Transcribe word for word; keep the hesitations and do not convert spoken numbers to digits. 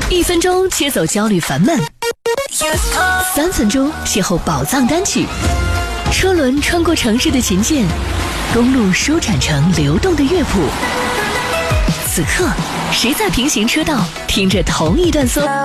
一分钟切走焦虑烦闷，三分钟邂逅宝藏单曲。车轮穿过城市的琴键，公路舒展成流动的乐谱。此刻，谁在平行车道听着同一段嗦？